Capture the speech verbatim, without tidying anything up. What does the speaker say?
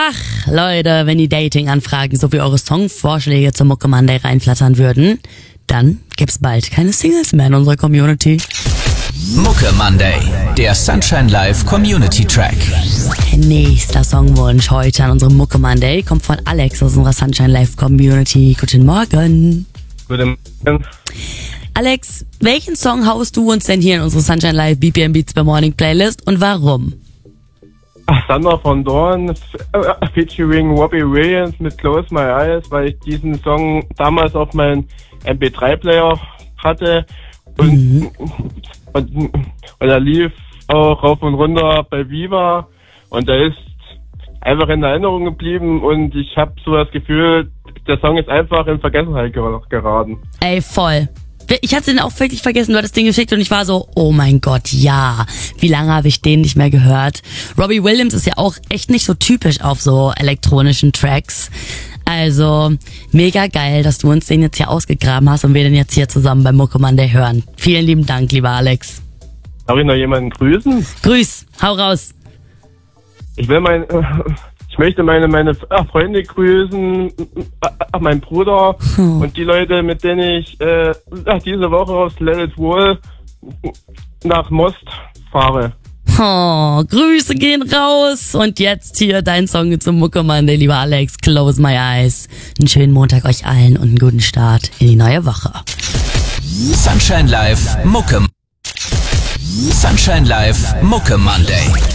Ach, Leute, wenn die Dating-Anfragen sowie eure Songvorschläge zum Mucke Monday reinflattern würden, dann gibt's bald keine Singles mehr in unserer Community. Mucke Monday, der Sunshine Live Community Track. Nächster Songwunsch heute an unserem Mucke Monday kommt von Alex aus unserer Sunshine Live Community. Guten Morgen. Guten Morgen. Alex, welchen Song haust du uns denn hier in unsere Sunshine Live B P M Beats by Morning Playlist und warum? Ach, Thunder von Dawn, äh, featuring Robbie Williams mit Close My Eyes, weil ich diesen Song damals auf meinen M P drei Player hatte und, mhm. und, und er lief auch rauf und runter bei Viva und er ist einfach in Erinnerung geblieben und ich habe so das Gefühl, der Song ist einfach in Vergessenheit geraten. Ey, voll. Ich hatte den auch wirklich vergessen, du hattest den geschickt und ich war so, oh mein Gott, ja, wie lange habe ich den nicht mehr gehört? Robbie Williams ist ja auch echt nicht so typisch auf so elektronischen Tracks. Also mega geil, dass du uns den jetzt hier ausgegraben hast und wir den jetzt hier zusammen beim Mucke Monday hören. Vielen lieben Dank, lieber Alex. Darf ich noch jemanden grüßen? Grüß, hau raus. Ich will mein... Ich möchte meine meine Freunde grüßen, äh, meinen Bruder hm. und die Leute, mit denen ich äh, diese Woche aufs Let It Roll nach Most fahre. Oh, Grüße gehen raus und jetzt hier dein Song zum Mucke Monday, lieber Alex, Close My Eyes. Einen schönen Montag euch allen und einen guten Start in die neue Woche. Sunshine Live Mucke Sunshine Live Mucke Monday.